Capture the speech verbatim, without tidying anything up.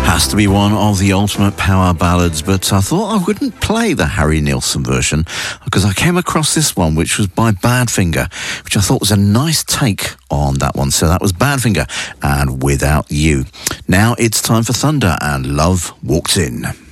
Has to be one of the ultimate power ballads, but I thought I wouldn't play the Harry Nilsson version because I came across this one, which was by Badfinger, which I thought was a nice take on that one. So that was Badfinger and Without You. Now it's time for Thunder and Love Walks In.